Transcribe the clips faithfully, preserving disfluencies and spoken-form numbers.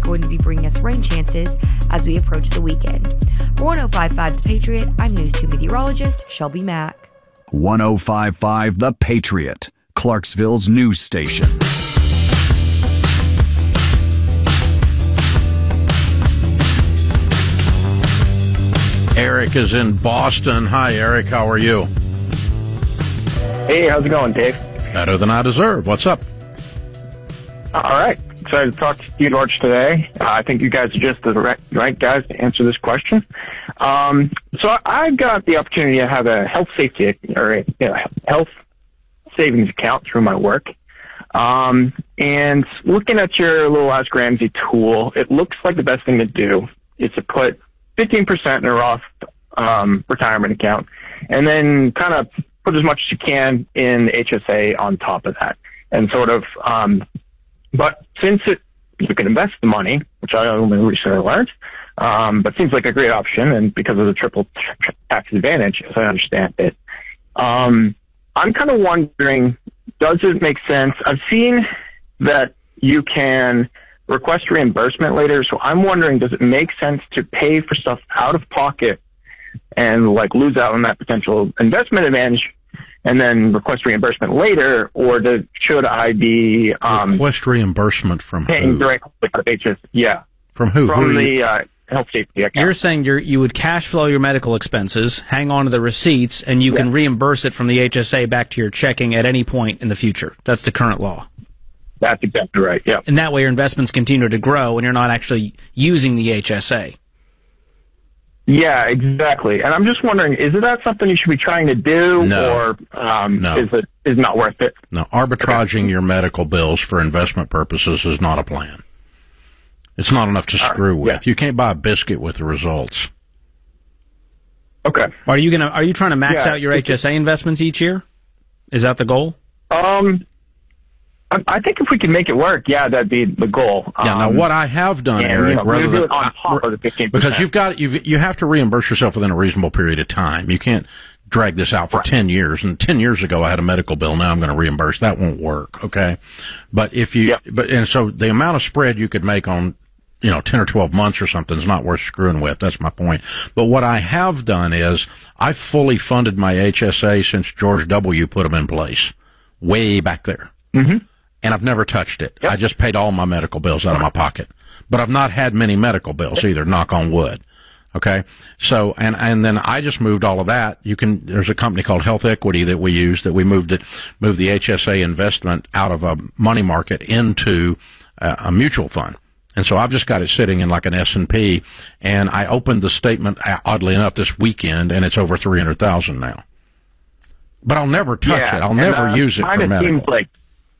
going to be bringing us rain chances as we approach the weekend. For one oh five point five The Patriot, I'm News two meteorologist Shelby Mack. one oh five point five The Patriot, Clarksville's news station. Eric is in Boston. Hi, Eric. How are you? Hey, how's it going, Dave? Better than I deserve. What's up? All right. Excited to talk to Steve Arch today. Uh, I think you guys are just the right, right guys to answer this question. Um, so I, I got the opportunity to have a health safety or a you know, health savings account through my work. Um, and looking at your little Ask Ramsey tool, it looks like the best thing to do is to put fifteen percent in a Roth um, retirement account, and then kind of put as much as you can in the H S A on top of that. And sort of, um, but since it, you can invest the money, which I only recently learned, um, but seems like a great option, and because of the triple tax advantage, as I understand it, um, I'm kind of wondering, does it make sense? I've seen that you can request reimbursement later. So I'm wondering, does it make sense to pay for stuff out of pocket and like lose out on that potential investment advantage and then request reimbursement later? Or does, should I be um, request reimbursement from paying who? directly out of H S? Yeah. From who? From who the uh, health safety account. You're saying you're, you would cash flow your medical expenses, hang on to the receipts, and you yeah. can reimburse it from the H S A back to your checking at any point in the future. That's the current law. That's exactly right, yeah. And that way your investments continue to grow and you're not actually using the H S A. Yeah, exactly. And I'm just wondering, is that something you should be trying to do, no. or um, no. is it is not worth it? No, arbitraging okay. your medical bills for investment purposes is not a plan. It's not enough to screw right. with. Yeah. You can't buy a biscuit with the results. Okay. Are you gonna? Are you trying to max yeah, out your H S A investments each year? Is that the goal? Um. I think if we can make it work, yeah, that'd be the goal. Yeah. Um, now, what I have done, and, Eric, you know, rather do than it on top of the fifteen percent, because you've got you you have to reimburse yourself within a reasonable period of time. You can't drag this out for right. ten years. And ten years ago, I had a medical bill. Now I'm going to reimburse. That won't work. Okay. But if you, yep. but and so the amount of spread you could make on, you know, ten or twelve months or something is not worth screwing with. That's my point. But what I have done is I fully funded my H S A since George W. put them in place, way back there. Mm-hmm. And I've never touched it. Yep. I just paid all my medical bills out of my pocket. But I've not had many medical bills either, knock on wood. Okay? So, and, and then I just moved all of that. You can, there's a company called Health Equity that we use that we moved it, moved the H S A investment out of a money market into a, a mutual fund. And so I've just got it sitting in like an S and P, and I opened the statement, oddly enough, this weekend, and it's over three hundred thousand dollars now. But I'll never touch yeah, it. I'll and, never uh, use it for medical. Seems like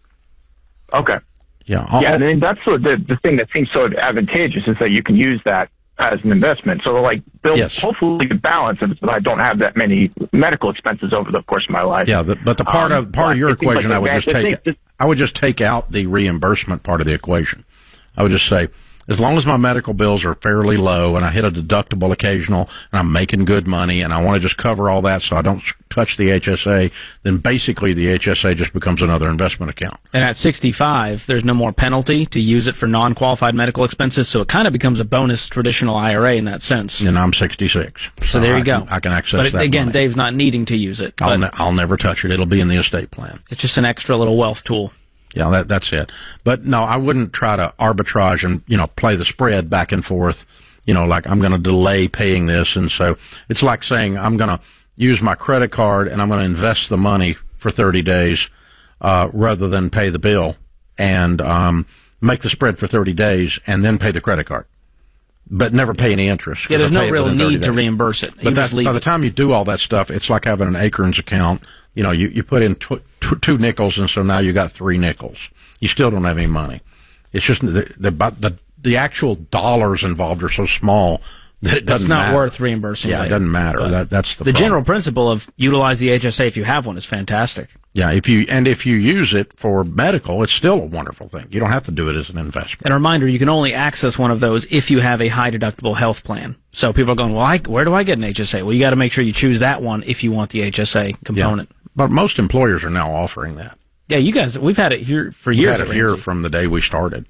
Okay. Yeah. I'll, yeah. I mean, that's what the the thing that seems so advantageous is that you can use that as an investment. So, like, build yes. hopefully the balance of it so that I don't have that many medical expenses over the course of my life. Yeah. The, but the part um, of part of your equation, like I would just take just, I would just take out the reimbursement part of the equation. I would just say, as long as my medical bills are fairly low and I hit a deductible occasional and I'm making good money and I want to just cover all that so I don't touch the H S A, then basically the H S A just becomes another investment account. And at sixty-five, there's no more penalty to use it for non-qualified medical expenses, so it kind of becomes a bonus traditional I R A in that sense. And I'm sixty-six. So, so there you I go. Can, I can access but that again, money. Dave's not needing to use it. I'll, ne- I'll never touch it. It'll be in the estate plan. It's just an extra little wealth tool. Yeah, that, that's it. But no, I wouldn't try to arbitrage and, you know, play the spread back and forth, you know, like I'm going to delay paying this. And so it's like saying I'm going to use my credit card and I'm going to invest the money for thirty days uh, rather than pay the bill and um, make the spread for thirty days and then pay the credit card. But never pay any interest. Yeah, there's no real need days. to reimburse it. But that's, by the time you do all that stuff, it's like having an Acorns account. You know, you, you put in tw- tw- two nickels, and so now you got three nickels. You still don't have any money. It's just the the the, the actual dollars involved are so small that it doesn't It's not matter. worth reimbursing. Yeah, later. it doesn't matter. That that's the the problem. general principle of utilize the H S A if you have one is fantastic. Yeah, if you and if you use it for medical, it's still a wonderful thing. You don't have to do it as an investment. And a reminder, you can only access one of those if you have a high deductible health plan. So people are going, well, I, where do I get an H S A? Well, you got to make sure you choose that one if you want the H S A component. Yeah. But most employers are now offering that. Yeah, you guys, we've had it here for We've years. had it here from the day we started. Yeah.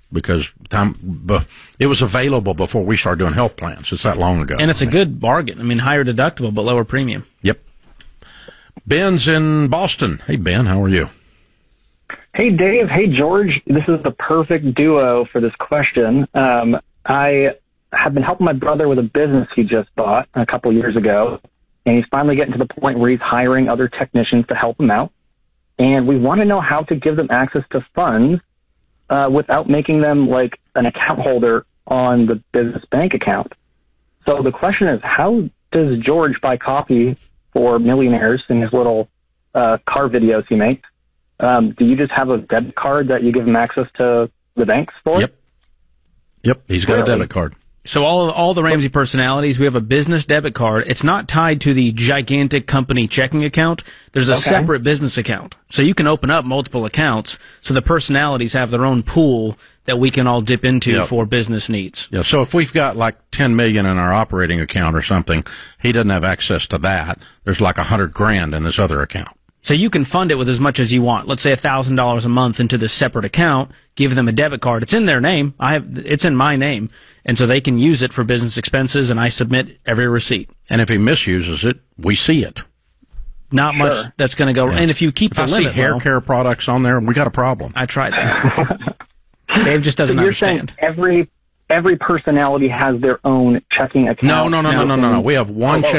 because time but it was available before we started doing health plans. It's that long ago. And it's a good bargain. I mean, higher deductible, but lower premium. Yep. Ben's in Boston. Hey, Ben, how are you? Hey, Dave. Hey, George. This is the perfect duo for this question. Um, I have been helping my brother with a business he just bought a couple years ago, and he's finally getting to the point where he's hiring other technicians to help him out. And we want to know how to give them access to funds uh, without making them like an account holder on the business bank account. So the question is, how does George buy coffee for millionaires in his little uh, car videos he makes? Um, do you just have a debit card that you give him access to the banks for? Yep. Yep, he's got Really? a debit card. So all all the Ramsey personalities, we have a business debit card. It's not tied to the gigantic company checking account. There's a Okay. separate business account. So you can open up multiple accounts. So the personalities have their own pool that we can all dip into Yep. for business needs. Yeah, so if we've got like ten million in our operating account or something, he doesn't have access to that. There's like a hundred grand in this other account. So you can fund it with as much as you want. Let's say one thousand dollars a month into this separate account, give them a debit card. It's in their name. I have, it's in my name. And so they can use it for business expenses, and I submit every receipt. And if he misuses it, we see it. Not much Sure. that's going to go. Yeah. And if you keep If the I see limit hair low, care products on there, we got a problem. I tried that. Dave just So doesn't you're understand. saying every every personality has their own checking account? No, no, no, no, no, no, no. We have one Oh, oh,